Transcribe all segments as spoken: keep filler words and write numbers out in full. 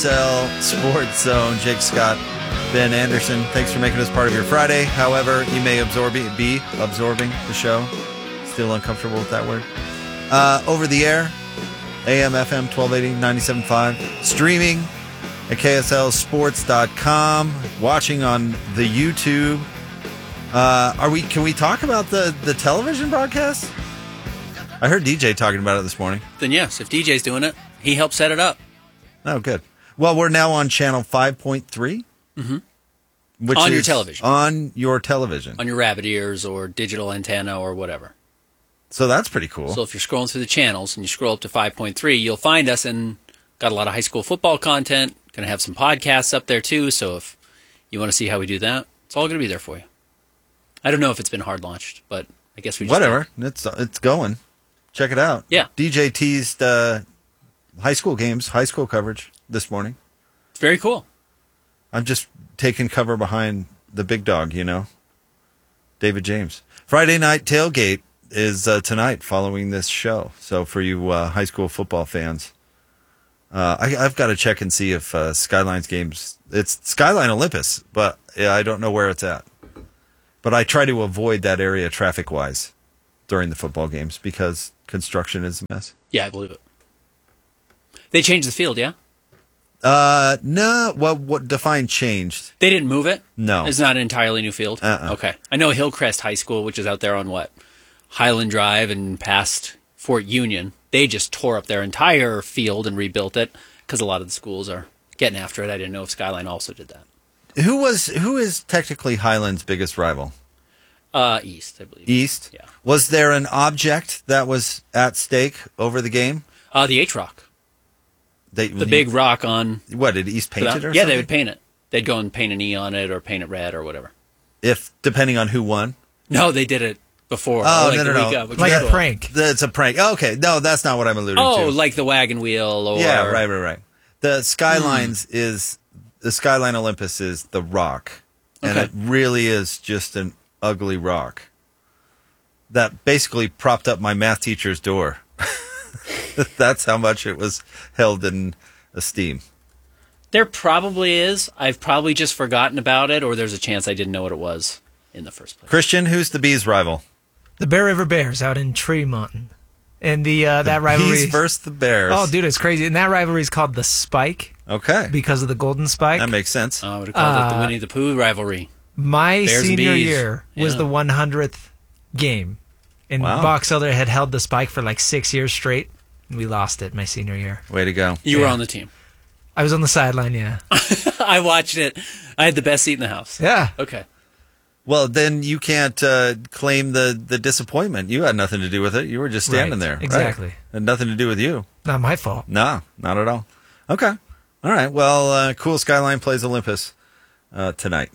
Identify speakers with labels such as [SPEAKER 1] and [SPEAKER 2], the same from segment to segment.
[SPEAKER 1] S L Sports Zone. Jake Scott, Ben Anderson, thanks for making us part of your Friday. However, you may absorb be absorbing the show. Still uncomfortable with that word. Uh, over the air, A M F M twelve eighty, ninety-seven point five. Streaming at K S L sports dot com. Watching on the YouTube. Uh, are we? Can we talk about the, the television broadcast? I heard D J talking about it this morning.
[SPEAKER 2] Then yes, if D J's doing it, he helped set it up.
[SPEAKER 1] Oh, good. Well, we're now on channel five point three.
[SPEAKER 2] Mm-hmm.
[SPEAKER 1] Which
[SPEAKER 2] on
[SPEAKER 1] is
[SPEAKER 2] your television.
[SPEAKER 1] On your television.
[SPEAKER 2] On your rabbit ears or digital antenna or whatever.
[SPEAKER 1] So that's pretty cool.
[SPEAKER 2] So if you're scrolling through the channels and you scroll up to five point three, you'll find us and got a lot of high school football content. Going to have some podcasts up there too. So if you want to see how we do that, it's all going to be there for you. I don't know if it's been hard launched, but I guess we just
[SPEAKER 1] Whatever.
[SPEAKER 2] did.
[SPEAKER 1] It's it's going. Check it out.
[SPEAKER 2] Yeah.
[SPEAKER 1] D J teased uh, high school games, high school coverage this morning.
[SPEAKER 2] It's very cool.
[SPEAKER 1] I'm just taking cover behind the big dog, you know, David James. Friday night tailgate is uh, tonight following this show. So for you uh, high school football fans, uh, I, I've got to check and see if uh, Skyline's games, it's Skyline Olympus, but yeah, I don't know where it's at. But I try to avoid that area traffic-wise during the football games because construction is a mess.
[SPEAKER 2] Yeah, I believe it. They changed the field, yeah?
[SPEAKER 1] Uh, no. What what define changed?
[SPEAKER 2] They didn't move it?
[SPEAKER 1] No.
[SPEAKER 2] It's not an entirely new field?
[SPEAKER 1] Uh-uh.
[SPEAKER 2] Okay. I know Hillcrest High School, which is out there on what? Highland Drive and past Fort Union. They just tore up their entire field and rebuilt it because a lot of the schools are getting after it. I didn't know if Skyline also did that.
[SPEAKER 1] Who was who is technically Highland's biggest rival?
[SPEAKER 2] Uh, East, I believe.
[SPEAKER 1] East?
[SPEAKER 2] Yeah.
[SPEAKER 1] Was there an object that was at stake over the game?
[SPEAKER 2] Uh, the H-Rock.
[SPEAKER 1] They,
[SPEAKER 2] The big rock on...
[SPEAKER 1] What, did East paint it or
[SPEAKER 2] Yeah,
[SPEAKER 1] something?
[SPEAKER 2] they would paint it. They'd go and paint an E on it or paint it red or whatever.
[SPEAKER 1] If, depending on who won?
[SPEAKER 2] No, they did it before.
[SPEAKER 1] Oh,
[SPEAKER 2] like
[SPEAKER 1] no,
[SPEAKER 2] the
[SPEAKER 1] no,
[SPEAKER 2] week
[SPEAKER 1] no.
[SPEAKER 2] Of, which
[SPEAKER 3] Like
[SPEAKER 2] was
[SPEAKER 3] a
[SPEAKER 2] cool.
[SPEAKER 3] prank.
[SPEAKER 1] It's a prank. Oh, okay. No, that's not what I'm alluding
[SPEAKER 2] Oh,
[SPEAKER 1] to.
[SPEAKER 2] like the wagon wheel or...
[SPEAKER 1] Yeah, right, right, right. The Skylines
[SPEAKER 2] Hmm.
[SPEAKER 1] is... The Skyline Olympus is the rock. And
[SPEAKER 2] Okay.
[SPEAKER 1] it really is just an ugly rock that basically propped up my math teacher's door. That's how much it was held in esteem.
[SPEAKER 2] There probably is. I've probably just forgotten about it, or there's a chance I didn't know what it was in the first place.
[SPEAKER 1] Christian, who's the Bees' rival?
[SPEAKER 3] The Bear River Bears out in Tremont. And the uh, that rivalry.
[SPEAKER 1] Bees versus the Bears.
[SPEAKER 3] Oh, dude, it's crazy. And that rivalry is called the Spike
[SPEAKER 1] Okay.
[SPEAKER 3] because of the Golden Spike.
[SPEAKER 1] That makes sense.
[SPEAKER 2] Uh, I would have called it the
[SPEAKER 3] Uh,
[SPEAKER 2] Winnie the Pooh rivalry.
[SPEAKER 3] My
[SPEAKER 2] Bears and
[SPEAKER 3] senior
[SPEAKER 2] Bees.
[SPEAKER 3] year was
[SPEAKER 2] Yeah.
[SPEAKER 3] the one hundredth game. And
[SPEAKER 1] Wow.
[SPEAKER 3] Box Elder had held the Spike for like six years straight. And we lost it my senior year.
[SPEAKER 1] Way to go.
[SPEAKER 2] You were
[SPEAKER 3] yeah.
[SPEAKER 2] on the team.
[SPEAKER 3] I was on the sideline, yeah.
[SPEAKER 2] I watched it. I had the best seat in the house.
[SPEAKER 3] Yeah.
[SPEAKER 2] Okay.
[SPEAKER 1] Well, then you can't uh, claim the, the disappointment. You had nothing to do with it. You were just standing
[SPEAKER 3] Right.
[SPEAKER 1] there. right?
[SPEAKER 3] Exactly.
[SPEAKER 1] Had nothing to do with you.
[SPEAKER 3] Not my fault.
[SPEAKER 1] No, not at all. Okay. All right. Well, uh, cool. Skyline plays Olympus uh, tonight.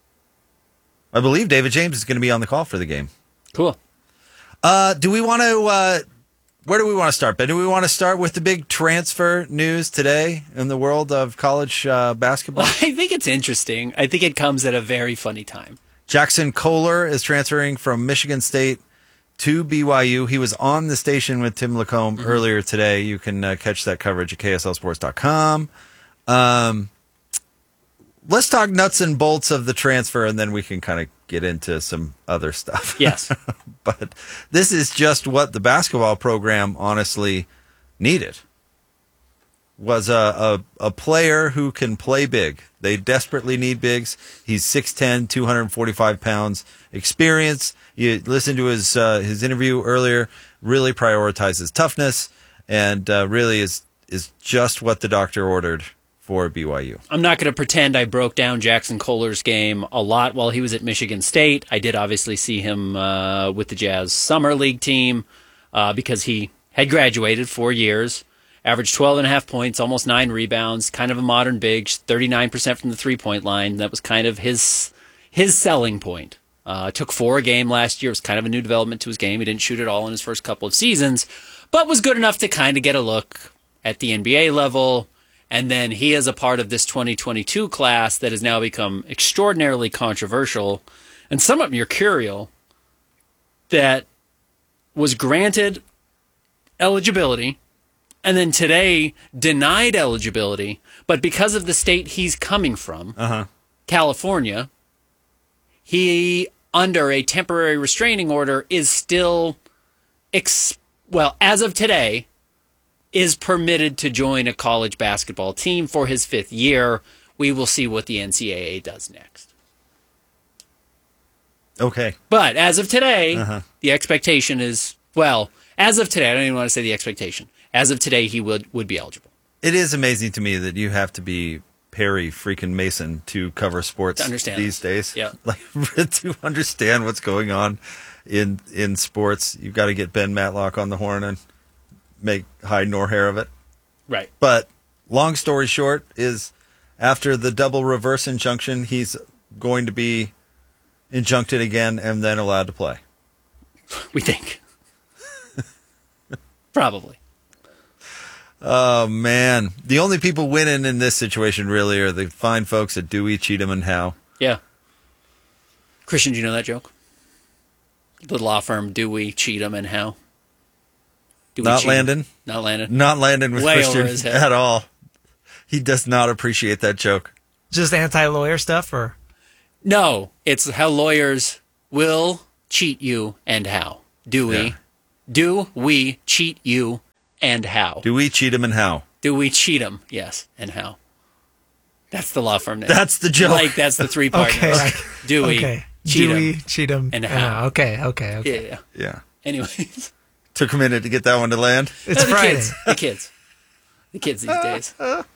[SPEAKER 1] I believe David James is going to be on the call for the game.
[SPEAKER 2] Cool.
[SPEAKER 1] Uh, do we want to, uh, where do we want to start, Ben? Do we want to start with the big transfer news today in the world of college uh, basketball?
[SPEAKER 2] Well, I think it's interesting. I think it comes at a very funny time.
[SPEAKER 1] Jackson Kohler is transferring from Michigan State to B Y U. He was on the station with Tim Lacombe mm-hmm. earlier today. You can uh, catch that coverage at K S L sports dot com. Um, let's talk nuts and bolts of the transfer, and then we can kind of get into some other stuff.
[SPEAKER 2] Yes.
[SPEAKER 1] But this is just what the basketball program honestly needed. Was a, a, a player who can play big. They desperately need bigs. He's six ten, two forty-five pounds, experience. You listened to his uh, his interview earlier, really prioritizes toughness, and uh, really is is just what the doctor ordered for B Y U.
[SPEAKER 2] I'm not going to pretend I broke down Jackson Kohler's game a lot while he was at Michigan State. I did obviously see him uh, with the Jazz Summer League team uh, because he had graduated four years. Averaged twelve and a half points, almost nine rebounds, kind of a modern big, thirty-nine percent from the three-point line. That was kind of his his selling point. Uh, took four a game last year. It was kind of a new development to his game. He didn't shoot it all in his first couple of seasons, but was good enough to kind of get a look at the N B A level. And then he is a part of this twenty twenty-two class that has now become extraordinarily controversial and somewhat mercurial, that was granted eligibility and then today denied eligibility, but because of the state he's coming from,
[SPEAKER 1] Uh-huh.
[SPEAKER 2] California, he, under a temporary restraining order, is still, ex- well, as of today, is permitted to join a college basketball team for his fifth year. We will see what the N C double A does next.
[SPEAKER 1] Okay.
[SPEAKER 2] But as of today,
[SPEAKER 1] Uh-huh.
[SPEAKER 2] the expectation is, well, as of today, I don't even want to say the expectation. As of today, he would, would be eligible.
[SPEAKER 1] It is amazing to me that you have to be Perry freaking Mason to cover sports
[SPEAKER 2] To understand
[SPEAKER 1] these
[SPEAKER 2] this.
[SPEAKER 1] days.
[SPEAKER 2] Yeah.
[SPEAKER 1] Like to understand what's going on in in sports, you've got to get Ben Matlock on the horn and make hide nor hair of it.
[SPEAKER 2] Right.
[SPEAKER 1] But long story short is after the double reverse injunction, he's going to be injuncted again and then allowed to play.
[SPEAKER 2] We think. Probably.
[SPEAKER 1] Oh, man. The only people winning in this situation really are the fine folks at Dewey, Cheatham, and Howe.
[SPEAKER 2] Yeah. Christian, do you know that joke? The law firm Dewey, Cheatham, and Howe. Dewey,
[SPEAKER 1] Not
[SPEAKER 2] Cheatham.
[SPEAKER 1] Landon.
[SPEAKER 2] Not Landon.
[SPEAKER 1] Not Landon with
[SPEAKER 2] Way over
[SPEAKER 1] Christian
[SPEAKER 2] his head.
[SPEAKER 1] at all. He does not appreciate that joke.
[SPEAKER 3] Just anti-lawyer stuff, or
[SPEAKER 2] No, it's how lawyers will cheat you and how. Do we?
[SPEAKER 1] Yeah.
[SPEAKER 2] Do we cheat you and how?
[SPEAKER 1] Dewey, Cheatham, and Howe.
[SPEAKER 2] Do we cheat them? Yes, and how? That's the law firm name.
[SPEAKER 1] That's the joke.
[SPEAKER 2] Like, that's the three partners.
[SPEAKER 3] okay, right.
[SPEAKER 2] Do we
[SPEAKER 3] okay.
[SPEAKER 2] cheat
[SPEAKER 3] Dewey,
[SPEAKER 2] 'em?
[SPEAKER 3] Cheatham,
[SPEAKER 2] and
[SPEAKER 3] uh,
[SPEAKER 2] how.
[SPEAKER 3] okay, okay, okay.
[SPEAKER 2] Yeah, yeah.
[SPEAKER 1] Yeah.
[SPEAKER 2] Anyways.
[SPEAKER 1] Took a minute to get that one to land.
[SPEAKER 3] It's
[SPEAKER 2] the
[SPEAKER 3] Friday.
[SPEAKER 2] kids. The kids. The kids these days.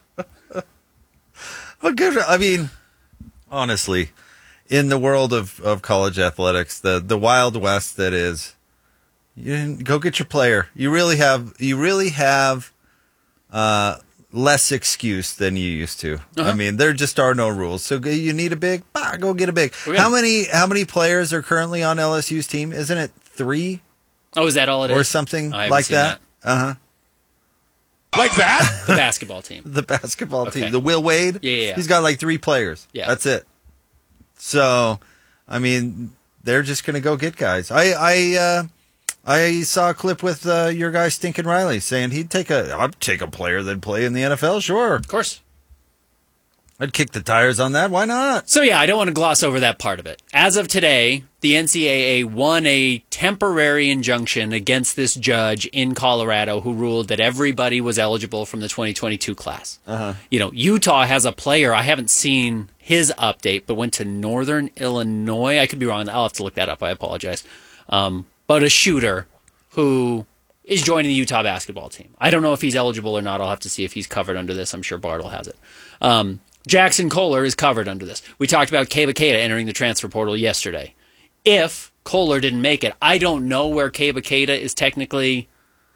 [SPEAKER 1] But good. I mean, honestly, in the world of, of college athletics, the, the Wild West that is, you didn't, go get your player. You really have you really have uh, less excuse than you used to.
[SPEAKER 2] Uh-huh.
[SPEAKER 1] I mean, there just are no rules. So go- you need a big, bah, go get a big.
[SPEAKER 2] Okay.
[SPEAKER 1] How many how many players are currently on L S U's team? Isn't it three
[SPEAKER 2] Oh, is that all it is?
[SPEAKER 1] or something
[SPEAKER 2] I haven't
[SPEAKER 1] like
[SPEAKER 2] seen
[SPEAKER 1] that? Uh huh.
[SPEAKER 4] Like that?
[SPEAKER 2] The basketball team.
[SPEAKER 1] The basketball
[SPEAKER 2] Okay.
[SPEAKER 1] team, the Will Wade.
[SPEAKER 2] Yeah, yeah, yeah.
[SPEAKER 1] He's got like three players.
[SPEAKER 2] Yeah.
[SPEAKER 1] That's it. So, I mean, they're just going to go get guys. I I uh, I saw a clip with uh, your guy Stinkin' Riley saying he'd take a I'd take a player that'd play in the N F L. Sure,
[SPEAKER 2] Of course.
[SPEAKER 1] I'd kick the tires on that. Why not?
[SPEAKER 2] So, yeah, I don't want to gloss over that part of it. As of today, the N C double A won a temporary injunction against this judge in Colorado who ruled that everybody was eligible from the twenty twenty-two class. Uh-huh. You know, Utah has a player, I haven't seen his update, but went to Northern Illinois. I could be wrong. I'll have to look that up. I apologize. Um, but a shooter who is joining the Utah basketball team. I don't know if he's eligible or not. I'll have to see if he's covered under this. I'm sure Bartle has it. Um, Jackson Kohler is covered under this. We talked about Keba Keita entering the transfer portal yesterday. If Kohler didn't make it, I don't know where Keba Keita is technically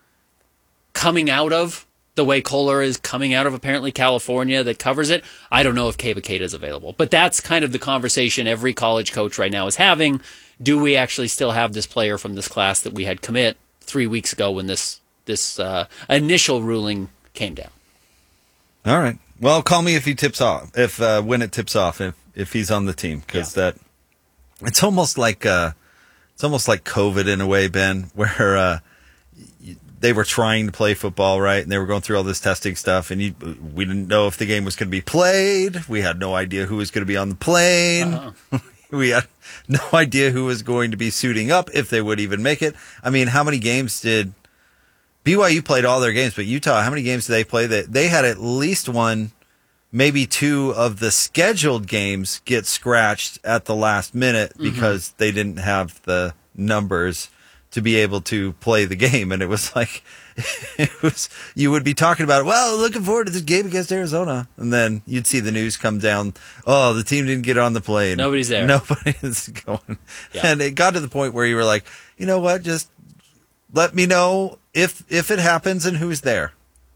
[SPEAKER 2] coming out of, the way Kohler is coming out of apparently California that covers it. I don't know if Keba Keita is available. But that's kind of the conversation every college coach right now is having. Do we actually still have this player from this class that we had commit three weeks ago when this, this uh, initial ruling came down?
[SPEAKER 1] All right. Well, call me if he tips off. If uh, when it tips off, if if he's on the team, because
[SPEAKER 2] Yeah.
[SPEAKER 1] that it's almost like uh, it's almost like COVID in a way, Ben, where uh, y- they were trying to play football, right, and they were going through all this testing stuff, and you, we didn't know if the game was going to be played. We had no idea who was going to be on the plane.
[SPEAKER 2] Uh-huh.
[SPEAKER 1] We had no idea who was going to be suiting up, if they would even make it. I mean, how many games did B Y U played all their games, but Utah, how many games did they play? That they had at least one, maybe two of the scheduled games get scratched at the last minute because they didn't have the numbers to be able to play the game. And it was like, it was, you would be talking about, well, looking forward to this game against Arizona. And then you'd see the news come down. Oh, the team didn't get on the plane.
[SPEAKER 2] Nobody's there.
[SPEAKER 1] Nobody's going.
[SPEAKER 2] Yeah.
[SPEAKER 1] And it got to the point where you were like, you know what? Just let me know if if it happens and who's there.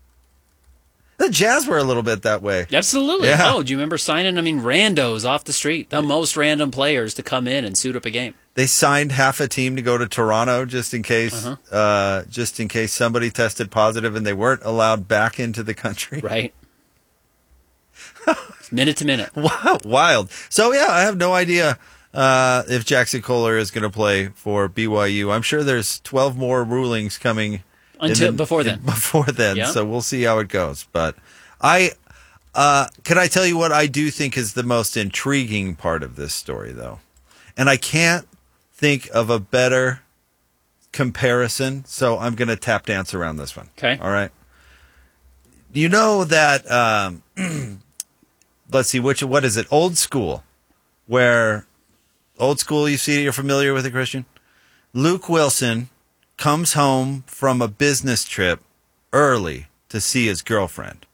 [SPEAKER 1] The Jazz were a little bit that way.
[SPEAKER 2] Absolutely.
[SPEAKER 1] Yeah.
[SPEAKER 2] Oh, do you remember signing, I mean, randos off the street, the most random players to come in and suit up a game?
[SPEAKER 1] They signed half a team to go to Toronto just in case,
[SPEAKER 2] Uh-huh.
[SPEAKER 1] uh, just in case somebody tested positive and they weren't allowed back into the country.
[SPEAKER 2] Right. Minute to minute.
[SPEAKER 1] Wow, wild. So yeah, I have no idea uh, if Jackson Kohler is going to play for B Y U. I'm sure there's twelve more rulings coming
[SPEAKER 2] Until
[SPEAKER 1] And
[SPEAKER 2] before then.
[SPEAKER 1] Before then.
[SPEAKER 2] Yeah.
[SPEAKER 1] So we'll see how it goes. But I, uh, can I tell you what I do think is the most intriguing part of this story, though? And I can't think of a better comparison, so I'm going to tap dance around this one.
[SPEAKER 2] Okay.
[SPEAKER 1] All right. You know that, um, let's see, which, what is it? Old School, where Old School, you see, you're familiar with it, Christian? Luke Wilson comes home from a business trip early to see his girlfriend.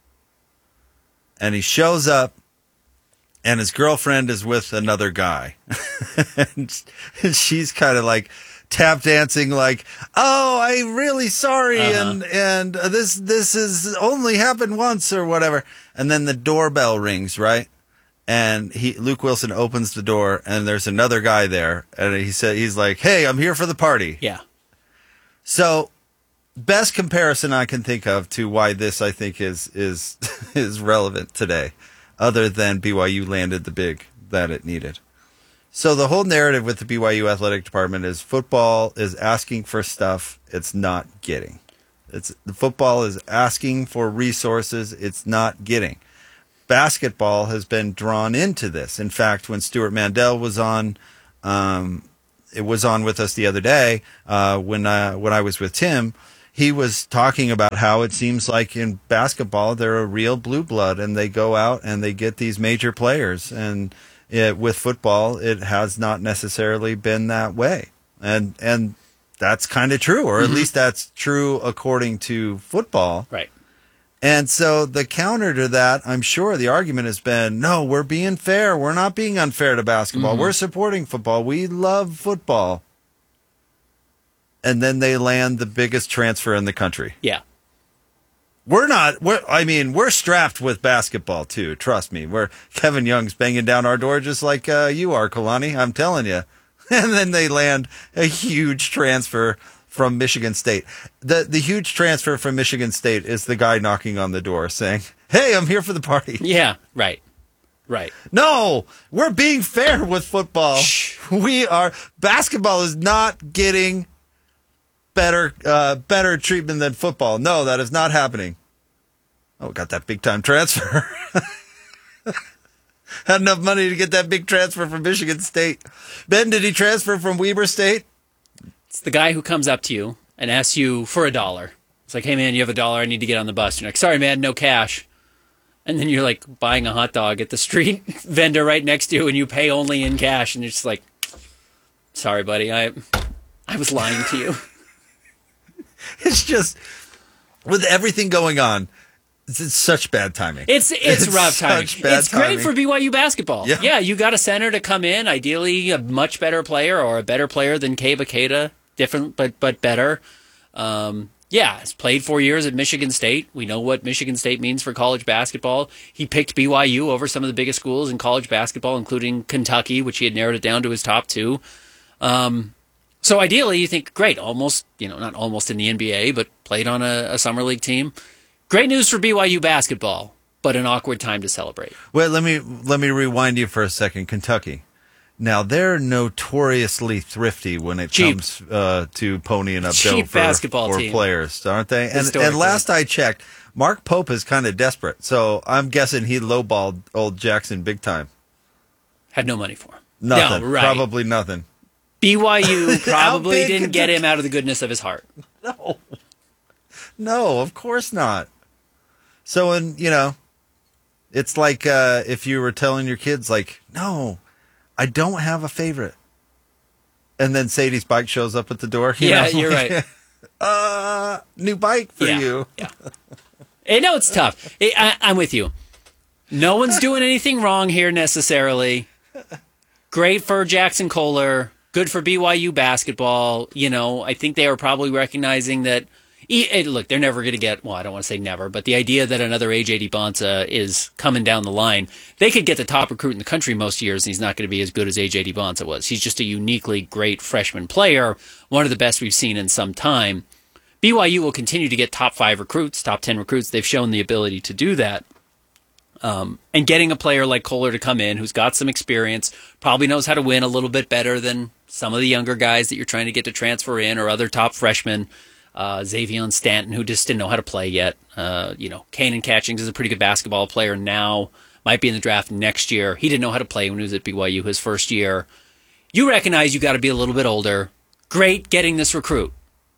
[SPEAKER 1] And he shows up, and his girlfriend is with another guy. and she's kind of like tap dancing like, oh, I'm really sorry.
[SPEAKER 2] Uh-huh.
[SPEAKER 1] And, and this, this has only happened once or whatever. And then the doorbell rings, right? And he, Luke Wilson opens the door, and there's another guy there. And he said, he's like, hey, I'm here for the party.
[SPEAKER 2] Yeah.
[SPEAKER 1] So, best comparison I can think of to why this, I think, is is is relevant today, other than B Y U landed the big that it needed. So the whole narrative with the B Y U athletic department is football is asking for stuff it's not getting. It's the football is asking for resources it's not getting. Basketball has been drawn into this. In fact, when Stuart Mandel was on, um, it was on with us the other day uh, when uh, when I was with Tim. He was talking about how it seems like in basketball they're a real blue blood and they go out and they get these major players. And it, with football, it has not necessarily been that way. And and that's kind of true, or at
[SPEAKER 2] Mm-hmm.
[SPEAKER 1] least that's true according to football.
[SPEAKER 2] Right.
[SPEAKER 1] And so the counter to that, I'm sure the argument has been, no, we're being fair. We're not being unfair to basketball.
[SPEAKER 2] Mm-hmm.
[SPEAKER 1] We're supporting football. We love football. And then they land the biggest transfer in the country.
[SPEAKER 2] Yeah.
[SPEAKER 1] We're not, we're, I mean, we're strapped with basketball too. Trust me. We're, Kevin Young's banging down our door just like uh, you are, Kalani. I'm telling you. And then they land a huge transfer from Michigan State. The the huge transfer from Michigan State is the guy knocking on the door saying, hey, I'm here for the party.
[SPEAKER 2] Yeah. Right. Right.
[SPEAKER 1] No, we're being fair with football.
[SPEAKER 2] Shh.
[SPEAKER 1] We are, basketball is not getting better uh, better treatment than football. No, that is not happening. Oh, got that big time transfer. Had enough money to get that big transfer from Michigan State. Ben, did he transfer from Weber State?
[SPEAKER 2] It's the guy who comes up to you and asks you for a dollar. It's like, hey, man, you have a dollar. I need to get on the bus. You're like, sorry, man, no cash. And then you're like buying a hot dog at the street vendor right next to you, and you pay only in cash. And you're just like, sorry, buddy, I, I was lying to you.
[SPEAKER 1] It's just, with everything going on, it's, it's such bad timing.
[SPEAKER 2] It's it's,
[SPEAKER 1] It's
[SPEAKER 2] rough timing.
[SPEAKER 1] such bad
[SPEAKER 2] It's great
[SPEAKER 1] timing.
[SPEAKER 2] for B Y U basketball.
[SPEAKER 1] Yeah.
[SPEAKER 2] Yeah, you got a center to come in, ideally a much better player or a better player than Keba Keita, different but but better. Um, yeah, he's played four years at Michigan State. We know what Michigan State means for college basketball. He picked B Y U over some of the biggest schools in college basketball, including Kentucky, which he had narrowed it down to his top two. Um, so ideally, you think, great, almost, you know, not almost in the N B A, but played on a, a summer league team. Great news for B Y U basketball, but an awkward time to celebrate.
[SPEAKER 1] Wait, let me let me rewind you for a second. Kentucky. Now they're notoriously thrifty when it
[SPEAKER 2] Cheap.
[SPEAKER 1] comes uh, to ponying up dough
[SPEAKER 2] Cheap
[SPEAKER 1] for,
[SPEAKER 2] basketball
[SPEAKER 1] for
[SPEAKER 2] team.
[SPEAKER 1] players, aren't they? And, and
[SPEAKER 2] Historically.
[SPEAKER 1] last I checked, Mark Pope is kind of desperate, so I'm guessing he lowballed old Jackson big time.
[SPEAKER 2] Had no money for him.
[SPEAKER 1] Nothing,
[SPEAKER 2] No, right.
[SPEAKER 1] probably nothing.
[SPEAKER 2] B Y U probably
[SPEAKER 1] big
[SPEAKER 2] didn't get
[SPEAKER 1] Kentucky-
[SPEAKER 2] him out of the goodness of his heart.
[SPEAKER 1] No, no, of course not. So, and you know, it's like uh, if you were telling your kids, like, no, I don't have a favorite. And then Sadie's bike shows up at the door. you
[SPEAKER 2] Yeah,
[SPEAKER 1] know,
[SPEAKER 2] you're
[SPEAKER 1] like,
[SPEAKER 2] right.
[SPEAKER 1] Uh, new bike for
[SPEAKER 2] yeah.
[SPEAKER 1] you.
[SPEAKER 2] Yeah. I know it's tough. I, I, I'm with you. No one's doing anything wrong here necessarily. Great for Jackson Kohler. Good for B Y U basketball. You know, I think they are probably recognizing that. E- Look, they're never going to get, well, I don't want to say never, but the idea that another A J DeBonsa is coming down the line, they could get the top recruit in the country most years, and he's not going to be as good as A J DeBonsa was. He's just a uniquely great freshman player, one of the best we've seen in some time. B Y U will continue to get top five recruits, top ten recruits. They've shown the ability to do that. Um, and getting a player like Kohler to come in who's got some experience, probably knows how to win a little bit better than some of the younger guys that you're trying to get to transfer in or other top freshmen. Uh, Xavier Stanton, who just didn't know how to play yet. Uh, you know, Kanan Catchings is a pretty good basketball player now. Might be in the draft next year. He didn't know how to play when he was at B Y U his first year. You recognize you got to be a little bit older. Great getting this recruit.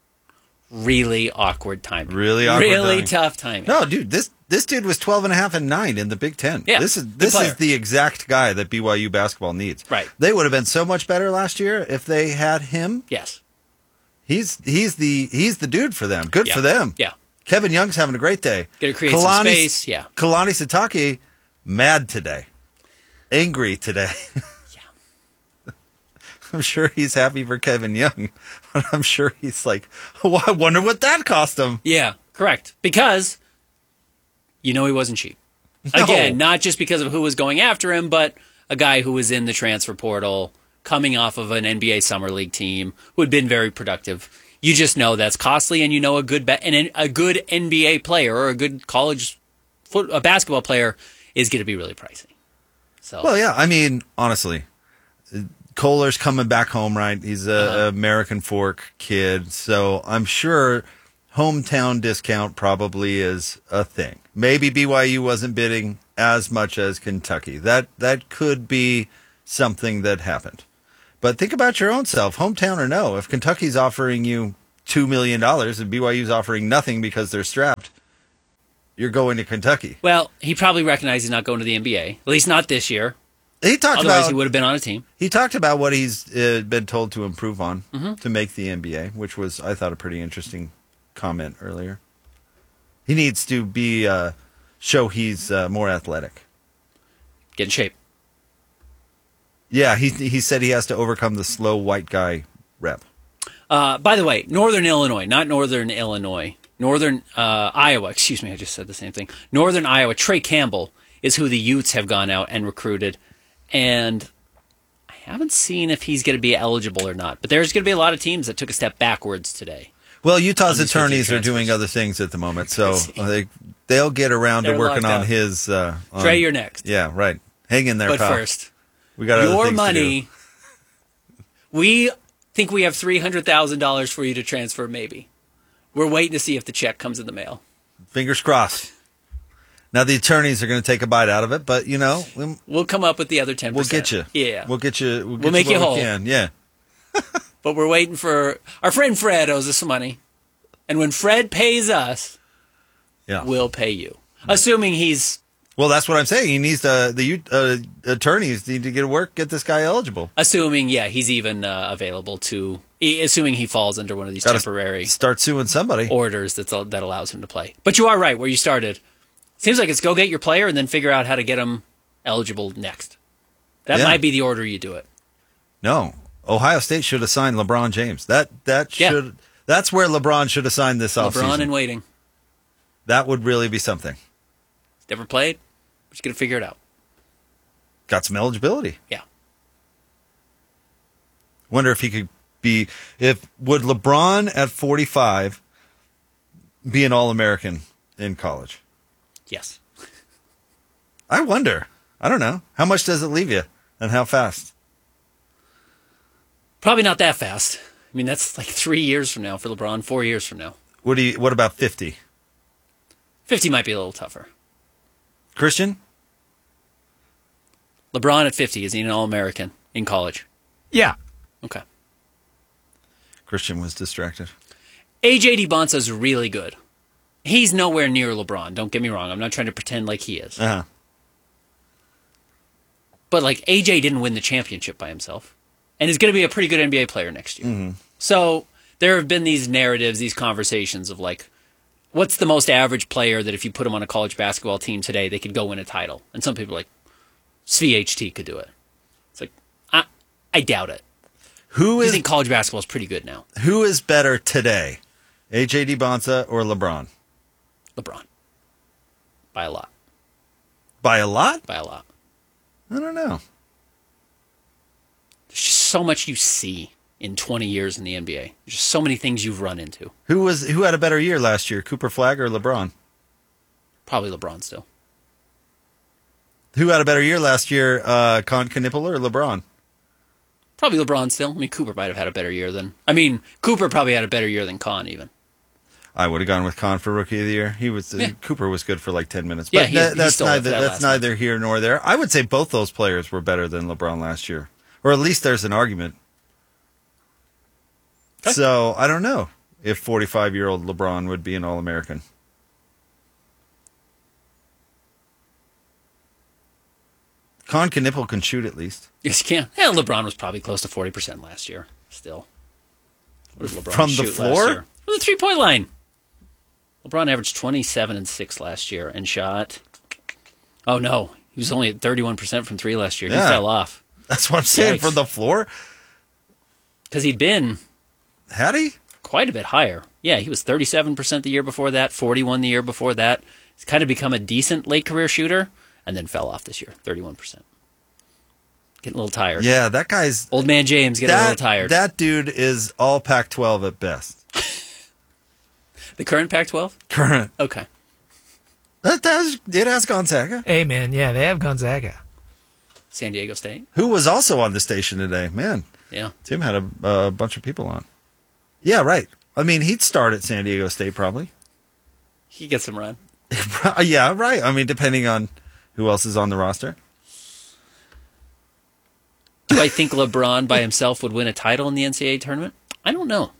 [SPEAKER 2] Really awkward timing.
[SPEAKER 1] Really awkward
[SPEAKER 2] Really
[SPEAKER 1] timing.
[SPEAKER 2] tough timing.
[SPEAKER 1] No, dude, this this dude was twelve and a half and nine in the Big Ten.
[SPEAKER 2] Yeah,
[SPEAKER 1] this is
[SPEAKER 2] good
[SPEAKER 1] this
[SPEAKER 2] player.
[SPEAKER 1] is the exact guy that B Y U basketball needs.
[SPEAKER 2] Right.
[SPEAKER 1] They would have been so much better last year if they had him.
[SPEAKER 2] Yes.
[SPEAKER 1] He's he's the he's the dude for them. Good
[SPEAKER 2] Yeah.
[SPEAKER 1] for them.
[SPEAKER 2] Yeah.
[SPEAKER 1] Kevin Young's having a great day.
[SPEAKER 2] Gonna create some
[SPEAKER 1] Kalani-
[SPEAKER 2] space, yeah.
[SPEAKER 1] Kalani Sitake, mad today. Angry today.
[SPEAKER 2] Yeah.
[SPEAKER 1] I'm sure he's happy for Kevin Young, but I'm sure he's like, oh, I wonder what that cost him.
[SPEAKER 2] Yeah, correct. Because you know he wasn't cheap.
[SPEAKER 1] No.
[SPEAKER 2] Again, not just because of who was going after him, but a guy who was in the transfer portal, coming off of an N B A Summer League team, who had been very productive. You just know that's costly, and you know a good ba- and a good N B A player or a good college foot, a basketball player is going to be really pricey. So,
[SPEAKER 1] Well, yeah, I mean, honestly, Kohler's coming back home, right? He's a
[SPEAKER 2] Uh-huh.
[SPEAKER 1] American Fork kid, so I'm sure hometown discount probably is a thing. Maybe B Y U wasn't bidding as much as Kentucky. That that could be something that happened. But think about your own self, hometown or no. If Kentucky's offering you two million dollars and B Y U's offering nothing because they're strapped, you're going to Kentucky.
[SPEAKER 2] well, he probably recognized he's not going to the N B A, at least not this year.
[SPEAKER 1] He talked
[SPEAKER 2] Otherwise,
[SPEAKER 1] about
[SPEAKER 2] he would have been on a team.
[SPEAKER 1] He talked about what he's uh, been told to improve on
[SPEAKER 2] Mm-hmm.
[SPEAKER 1] to make the N B A, which was, I thought, a pretty interesting comment earlier. He needs to be uh, show he's uh, more athletic.
[SPEAKER 2] Get in shape.
[SPEAKER 1] Yeah, he he said he has to overcome the slow white guy rep.
[SPEAKER 2] Uh, by the way, Northern Illinois, not Northern Illinois, Northern uh, Iowa, excuse me, I just said the same thing. Northern Iowa, Trey Campbell is who the Utes have gone out and recruited. And I haven't seen if he's going to be eligible or not. But there's going to be a lot of teams that took a step backwards today.
[SPEAKER 1] Well, Utah's
[SPEAKER 2] Unrestricted
[SPEAKER 1] attorneys are
[SPEAKER 2] transfers.
[SPEAKER 1] doing other things at the moment, so they, they'll get around
[SPEAKER 2] They're
[SPEAKER 1] to working
[SPEAKER 2] locked
[SPEAKER 1] on
[SPEAKER 2] out.
[SPEAKER 1] his. Uh, on,
[SPEAKER 2] Trey, you're next.
[SPEAKER 1] Yeah, right. Hang in there,
[SPEAKER 2] But
[SPEAKER 1] pal.
[SPEAKER 2] first,
[SPEAKER 1] we got other
[SPEAKER 2] your
[SPEAKER 1] things to
[SPEAKER 2] money,
[SPEAKER 1] do.
[SPEAKER 2] we think we have three hundred thousand dollars for you to transfer, maybe. We're waiting to see if the check comes in the mail.
[SPEAKER 1] Fingers crossed. Now the attorneys are going to take a bite out of it, but you know, we'll,
[SPEAKER 2] We'll come up with the other ten
[SPEAKER 1] we'll
[SPEAKER 2] percent.
[SPEAKER 1] get you.
[SPEAKER 2] Yeah.
[SPEAKER 1] we'll get you. We'll, get
[SPEAKER 2] We'll make
[SPEAKER 1] you,
[SPEAKER 2] you
[SPEAKER 1] what
[SPEAKER 2] whole.
[SPEAKER 1] we can. Yeah.
[SPEAKER 2] But we're waiting for our friend Fred owes us some money. And when Fred pays us,
[SPEAKER 1] Yeah.
[SPEAKER 2] we'll pay you. Assuming he's
[SPEAKER 1] Well, that's what I'm saying. He needs to, the uh, attorneys need to get to work, get this guy eligible.
[SPEAKER 2] assuming yeah, he's even uh, available to e- assuming he falls under one of these
[SPEAKER 1] Gotta
[SPEAKER 2] temporary
[SPEAKER 1] start suing somebody.
[SPEAKER 2] orders that's, that allows him to play. But you are right where you started. Seems like it's go get your player and then figure out how to get him eligible next. That
[SPEAKER 1] Yeah.
[SPEAKER 2] might be the order you do it.
[SPEAKER 1] No, Ohio State should have signed LeBron James. That that
[SPEAKER 2] Yeah.
[SPEAKER 1] should that's where LeBron should have signed this
[SPEAKER 2] LeBron
[SPEAKER 1] offseason.
[SPEAKER 2] in waiting.
[SPEAKER 1] That would really be something.
[SPEAKER 2] Never played. Just gonna figure it out.
[SPEAKER 1] Got some eligibility.
[SPEAKER 2] Yeah.
[SPEAKER 1] Wonder if he could be if would LeBron at forty-five be an All-American in college?
[SPEAKER 2] Yes.
[SPEAKER 1] I wonder. I don't know. How much does it leave you, and how fast?
[SPEAKER 2] Probably not that fast. I mean, that's like three years from now for LeBron, four years from now.
[SPEAKER 1] What do you? What about fifty?
[SPEAKER 2] fifty might be a little tougher.
[SPEAKER 1] Christian?
[SPEAKER 2] LeBron at fifty, is he an All-American in college?
[SPEAKER 3] Yeah.
[SPEAKER 2] Okay.
[SPEAKER 1] Christian was distracted.
[SPEAKER 2] A J DeBonsa's really good. He's nowhere near LeBron, don't get me wrong. I'm not trying to pretend like he is.
[SPEAKER 1] Uh-huh.
[SPEAKER 2] But, like, A J didn't win the championship by himself. And is going to be a pretty good N B A player next year.
[SPEAKER 1] Mm-hmm.
[SPEAKER 2] So, there have been these narratives, these conversations of, like, what's the most average player that if you put him on a college basketball team today, they could go win a title? And some people are like, S V H T could do it. It's like, I, I doubt it.
[SPEAKER 1] Who
[SPEAKER 2] I
[SPEAKER 1] is
[SPEAKER 2] think college basketball is pretty good now.
[SPEAKER 1] who is better today? A J DeBonsa or LeBron?
[SPEAKER 2] LeBron. By a lot.
[SPEAKER 1] By a lot?
[SPEAKER 2] By a lot.
[SPEAKER 1] I don't know.
[SPEAKER 2] There's just so much you see in twenty years in the N B A. There's just so many things you've run into.
[SPEAKER 1] Who was who had a better year last year? Cooper Flagg or LeBron?
[SPEAKER 2] Probably LeBron still.
[SPEAKER 1] Who had a better year last year? Uh, Con Knipple or LeBron?
[SPEAKER 2] Probably LeBron still. I mean, Cooper might have had a better year than... I mean, Cooper probably had a better year than Con, even.
[SPEAKER 1] I would have gone with Con for Rookie of the Year. He was
[SPEAKER 2] Yeah.
[SPEAKER 1] Cooper was good for like ten minutes.
[SPEAKER 2] Yeah,
[SPEAKER 1] But
[SPEAKER 2] he-
[SPEAKER 1] that-
[SPEAKER 2] he
[SPEAKER 1] that's
[SPEAKER 2] stole it
[SPEAKER 1] neither
[SPEAKER 2] for that
[SPEAKER 1] that's
[SPEAKER 2] last
[SPEAKER 1] neither here nor there. I would say both those players were better than LeBron last year, or at least there's an argument.
[SPEAKER 2] Okay.
[SPEAKER 1] So I don't know if forty-five-year-old LeBron would be an All-American. Con Knipple can shoot at least.
[SPEAKER 2] Yes, you can. Yeah, LeBron was probably close to forty percent last year. Still. What did LeBron
[SPEAKER 1] From the
[SPEAKER 2] shoot last
[SPEAKER 1] floor?
[SPEAKER 2] year? From the three-point line. LeBron averaged twenty-seven and six last year and shot... Oh, no. He was only at thirty-one percent from three last year.
[SPEAKER 1] Yeah.
[SPEAKER 2] He fell off.
[SPEAKER 1] That's what I'm saying.
[SPEAKER 2] Yikes.
[SPEAKER 1] From the floor,
[SPEAKER 2] Because he'd been
[SPEAKER 1] had he?
[SPEAKER 2] quite a bit higher. Yeah, he was thirty-seven percent the year before that, forty-one the year before that. He's kind of become a decent late career shooter, and then fell off this year, thirty-one percent. Getting a little tired.
[SPEAKER 1] Yeah, that guy's
[SPEAKER 2] Old man James getting a
[SPEAKER 1] that,
[SPEAKER 2] little tired.
[SPEAKER 1] That dude is all Pac twelve at best.
[SPEAKER 2] The current Pac twelve?
[SPEAKER 1] Current.
[SPEAKER 2] Okay.
[SPEAKER 1] That, that's, it has Gonzaga,
[SPEAKER 3] Hey, man, yeah, they have Gonzaga.
[SPEAKER 2] San Diego State?
[SPEAKER 1] who was also on the station today. Man,
[SPEAKER 2] Yeah.
[SPEAKER 1] Tim had a, a bunch of people on. Yeah, right. I mean, he'd start at San Diego State probably.
[SPEAKER 2] He gets some run.
[SPEAKER 1] Yeah, right. I mean, depending on who else is on the roster.
[SPEAKER 2] Do I think LeBron by himself would win a title in the N C double A tournament? I don't know.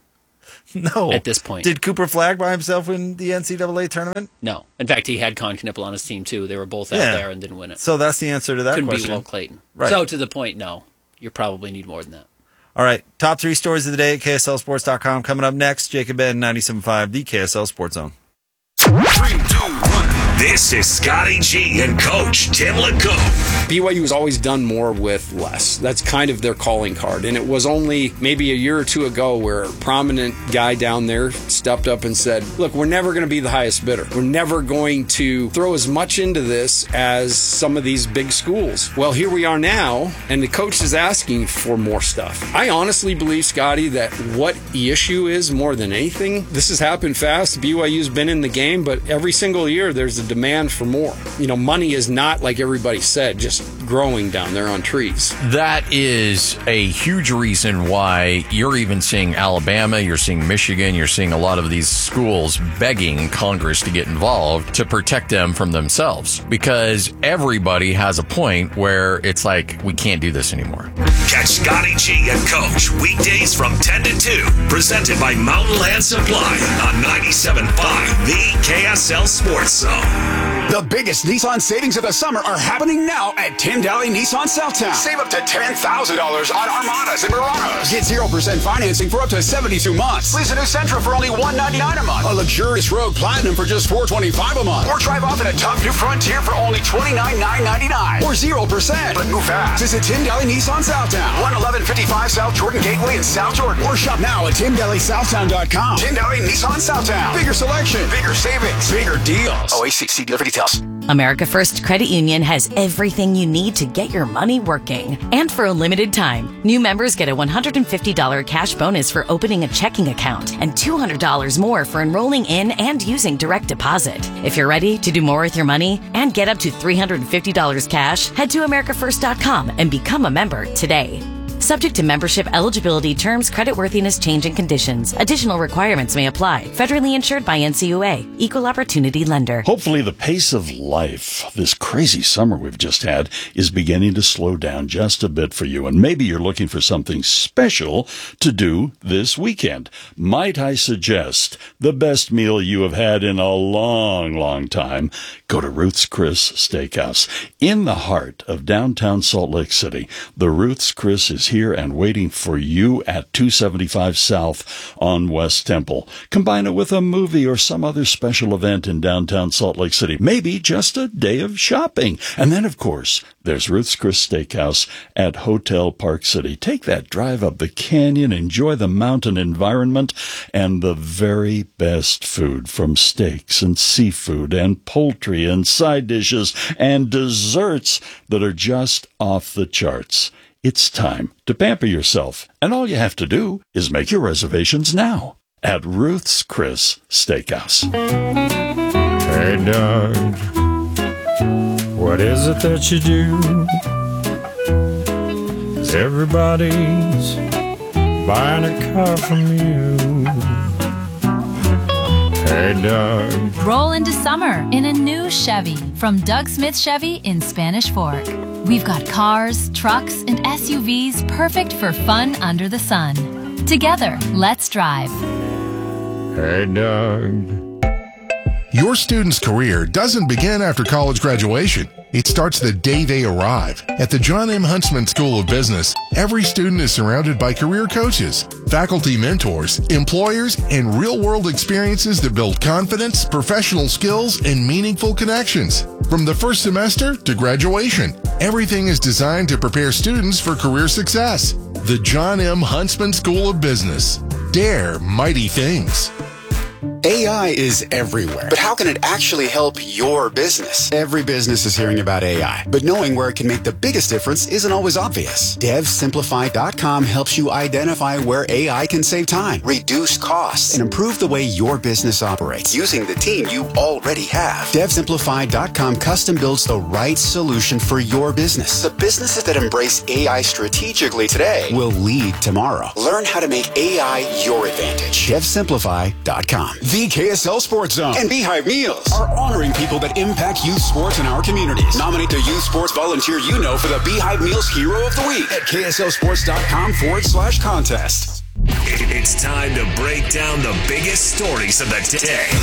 [SPEAKER 1] No.
[SPEAKER 2] At this point.
[SPEAKER 1] Did Cooper Flagg by himself win the N C double A tournament?
[SPEAKER 2] No. In fact, he had Con Knipple on his team, too. They were both out
[SPEAKER 1] Yeah.
[SPEAKER 2] there and didn't win it.
[SPEAKER 1] So that's the answer to that
[SPEAKER 2] Couldn't
[SPEAKER 1] question.
[SPEAKER 2] beat Will Clayton.
[SPEAKER 1] Right.
[SPEAKER 2] So to the point, no. You probably need more than that.
[SPEAKER 1] All right. Top three stories of the day at K S L sports dot com. Coming up next, Jacob Ben, ninety-seven point five, the K S L Sports Zone.
[SPEAKER 5] Three, two, one. This is Scotty G and Coach Tim LeCoe.
[SPEAKER 6] B Y U has always done more with less. That's kind of their calling card. And it was only maybe a year or two ago where a prominent guy down there stepped up and said, look, we're never going to be the highest bidder. We're never going to throw as much into this as some of these big schools. Well, here we are now, and the coach is asking for more stuff. I honestly believe, Scotty, that what the issue is more than anything, this has happened fast. B Y U's been in the game, but every single year there's a demand for more. You know, money is not, like everybody said, just growing down there on trees.
[SPEAKER 7] That is a huge reason why you're even seeing Alabama, you're seeing Michigan, you're seeing a lot of these schools begging Congress to get involved to protect them from themselves. Because everybody has a point where it's like, we can't do this anymore.
[SPEAKER 5] Catch Scotty G and Coach weekdays from ten to two. Presented by Mountain Land Supply on ninety-seven point five, the K S L Sports Zone.
[SPEAKER 8] The biggest Nissan savings of the summer are happening now at Tim Daly Nissan Southtown. Save up to ten thousand dollars on Armadas and Muranos. Get zero percent financing for up to seventy-two months. Lease a new Sentra for only one hundred ninety-nine dollars a month. A luxurious Rogue Platinum for just four hundred twenty-five dollars a month. Or drive off in a tough new Frontier for only twenty-nine thousand nine hundred ninety-nine dollars. Or zero percent. But move fast. Visit Tim Daly Nissan Southtown. one eleven fifty-five South Jordan Gateway in South Jordan. Or shop now at tim daly southtown dot com. Tim Daly Nissan Southtown. Bigger selection. Bigger savings. Bigger deals. O A C C dealer for details.
[SPEAKER 9] America First Credit Union has everything you need to get your money working. And for a limited time, new members get a one hundred fifty dollars cash bonus for opening a checking account and two hundred dollars more for enrolling in and using direct deposit. If you're ready to do more with your money and get up to three hundred fifty dollars cash, head to america first dot com and become a member today. Subject to membership eligibility, terms, creditworthiness, change, and conditions. Additional requirements may apply. Federally insured by N C U A. Equal Opportunity Lender.
[SPEAKER 10] Hopefully the pace of life, this crazy summer we've just had, is beginning to slow down just a bit for you. And maybe you're looking for something special to do this weekend. Might I suggest the best meal you have had in a long, long time? Go to Ruth's Chris Steakhouse. In the heart of downtown Salt Lake City, the Ruth's Chris is here and waiting for you at two seventy-five South on West Temple. Combine it with a movie or some other special event in downtown Salt Lake City. Maybe just a day of shopping. And then, of course, there's Ruth's Chris Steakhouse at Hotel Park City. Take that drive up the canyon, enjoy the mountain environment, and the very best food, from steaks and seafood and poultry and side dishes and desserts that are just off the charts. It's time to pamper yourself, and all you have to do is make your reservations now at Ruth's Chris Steakhouse.
[SPEAKER 11] Hey, Doug, what is it that you do? Everybody's buying a car from you. Hey, Doug.
[SPEAKER 12] Roll into summer in a new Chevy from Doug Smith Chevy in Spanish Fork. We've got cars, trucks, and S U Vs perfect for fun under the sun. Together, let's drive.
[SPEAKER 11] Hey, Doug.
[SPEAKER 4] Your student's career doesn't begin after college graduation. It starts the day they arrive. At the John M. Huntsman School of Business, every student is surrounded by career coaches, faculty mentors, employers, and real-world experiences that build confidence, professional skills, and meaningful connections. From the first semester to graduation, everything is designed to prepare students for career success. The John M. Huntsman School of Business. Dare mighty things.
[SPEAKER 8] A I is everywhere, but how can it actually help your business? Every business is hearing about A I, but knowing where it can make the biggest difference isn't always obvious. Dev Simplify dot com helps you identify where A I can save time, reduce costs, and improve the way your business operates using the team you already have. Dev Simplify dot com custom builds the right solution for your business. The businesses that embrace A I strategically today will lead tomorrow. Learn how to make A I your advantage. Dev Simplify dot com. The K S L Sports Zone and Beehive Meals are honoring people that impact youth sports in our communities. Nominate the youth sports volunteer you know for the Beehive Meals Hero of the Week at K S L Sports dot com forward slash contest.
[SPEAKER 5] It's time to break down the biggest stories of the day.